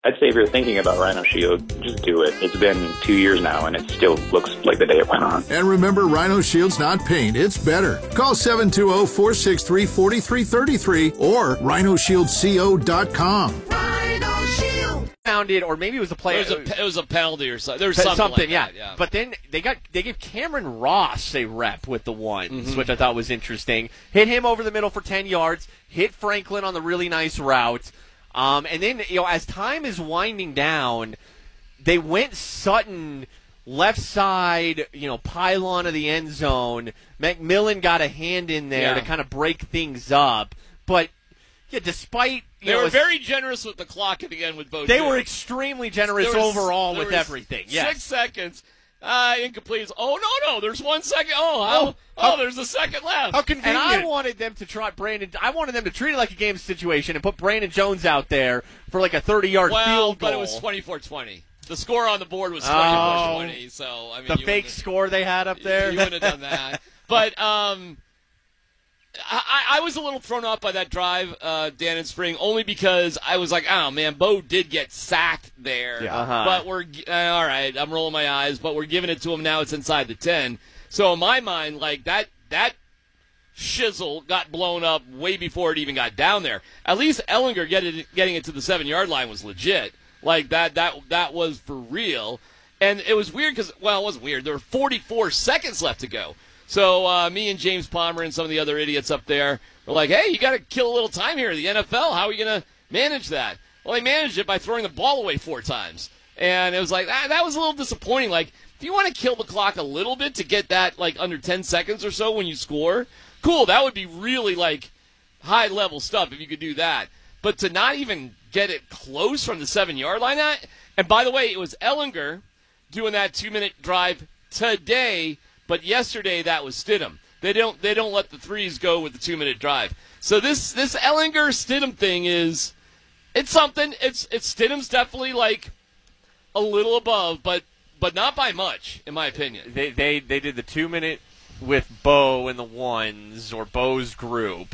I'd say if you're thinking about Rhino Shield, just do it. It's been 2 years now, and it still looks like the day it went on. And remember, Rhino Shield's not paint, it's better. Call 720-463-4333 or rhinoshieldco.com. Rhino Shield. Founded, or maybe it was a play. It was a penalty or something. There was something like yeah. that, yeah. But then they gave Cameron Ross a rep with the ones, which I thought was interesting. Hit him over the middle for 10 yards. Hit Franklin on the really nice route. And then, as time is winding down, they went Sutton left side, pylon of the end zone. McMillan got a hand in there to kind of break things up. But, despite... They were very generous with the clock at the end with both. They were extremely generous overall with everything. 6 seconds. Incomplete. Oh, no, there's 1 second. There's a second left. How convenient. And I wanted them to try I wanted them to treat it like a game situation and put Brandon Jones out there for like a 30-yard field goal. But it was 24-20. The score on the board was 24-20. So, I mean, the fake score they had up there. You wouldn't have done that. But I was a little thrown off by that drive, Dan and Spring, only because I was like, oh, man, Bo did get sacked there. Yeah. But we're all right, I'm rolling my eyes, but we're giving it to him now. It's inside the 10. So in my mind, like that shizzle got blown up way before it even got down there. At least Ellinger getting it to the 7-yard line was legit. Like that was for real. And it was weird because, well, it wasn't weird. There were 44 seconds left to go. So me and James Palmer and some of the other idiots up there were like, hey, you got to kill a little time here. The NFL, how are you going to manage that? Well, they managed it by throwing the ball away 4 times. And it was like, that was a little disappointing. Like, if you want to kill the clock a little bit to get that, like, under 10 seconds or so when you score, cool, that would be really, like, high-level stuff if you could do that. But to not even get it close from the 7-yard line, and by the way, it was Ellinger doing that 2-minute drive today, but yesterday that was Stidham. They don't let the threes go with the 2-minute drive. So this Ellinger Stidham thing it's something. It's Stidham's definitely like a little above, but not by much, in my opinion. They did the 2-minute with Bo and the ones, or Bo's group,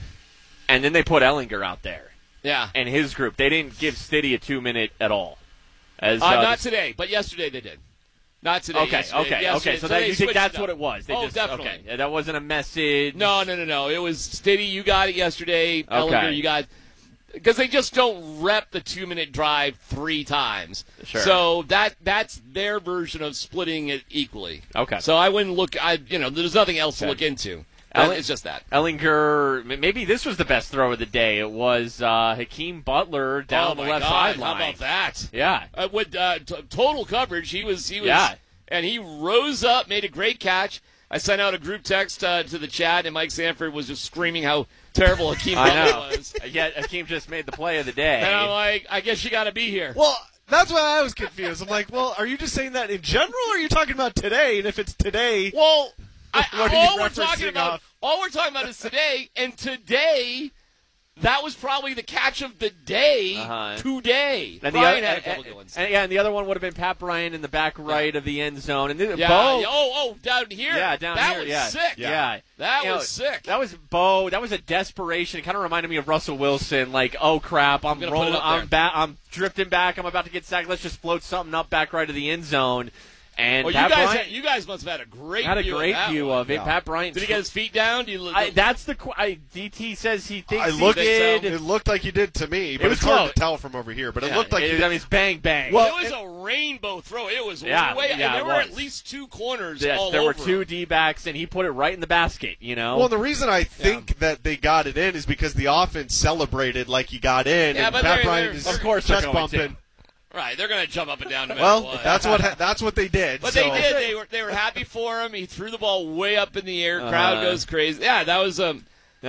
and then they put Ellinger out there. Yeah. And his group. They didn't give Stiddy a 2-minute at all. Not today, but yesterday they did. Not today. Okay. So you think that's what it was? Definitely. Okay. That wasn't a message. No. It was Stiddy. You got it yesterday. Ellinger, you got. Because they just don't rep the 2-minute drive 3 times. Sure. So that's their version of splitting it equally. Okay. So I wouldn't look. There's nothing else to look into. It's just that. Ellinger, maybe this was the best throw of the day. It was Hakeem Butler down the left sideline. How about that? Yeah. With total coverage, he was. Yeah. And he rose up, made a great catch. I sent out a group text to the chat, and Mike Sanford was just screaming how terrible Hakeem Butler was. Yet Hakeem just made the play of the day. And I'm like, I guess you got to be here. Well, that's why I was confused. I'm like, well, are you just saying that in general, or are you talking about today? And if it's today, well, all we're referencing talking about is today, and today. That was probably the catch of the day today. And Brian had a couple good ones. And the other one would have been Pat Bryant in the back right of the end zone. And then Bo. Down here. Yeah, down here. That was sick. Yeah. That was sick. That was Bo. That was a desperation. It kind of reminded me of Russell Wilson. Like, oh, crap, I'm rolling. I'm drifting back. I'm about to get sacked. Let's just float something up back right of the end zone. And you guys must have had a great view of it. Yeah. Pat Bryant. Did he get his feet down? That's the DT says he thinks he did. It looked like he did to me, but it's hard to tell from over here. But it looked like it's bang bang. Well, it was a rainbow throw. It was way. And there were at least 2 corners. All there over were 2 D-backs, and he put it right in the basket. Well, the reason I think that they got it in is because the offense celebrated like he got in. Yeah, and but Pat Bryant is of course chest bumping. Right, they're going to jump up and down no matter what. That's what they did. But they did. They were happy for him. He threw the ball way up in the air. Crowd goes crazy. Yeah, that was It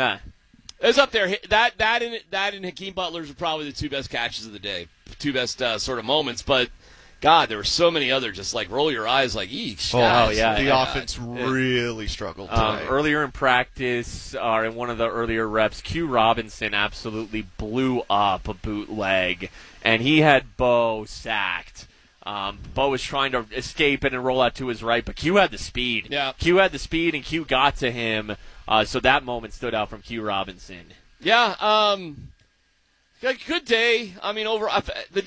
was up there. That and Hakeem Butler's were probably the 2 best catches of the day, 2 best sort of moments. But God, there were so many others. Just like roll your eyes, like eesh. The offense really struggled today. Earlier in practice, or in one of the earlier reps, Q Robinson absolutely blew up a bootleg, and he had Bo sacked. Bo was trying to escape it and roll out to his right, but Q had the speed. Yeah. Q had the speed, and Q got to him. So that moment stood out from Q Robinson. Yeah. Good day. I mean, the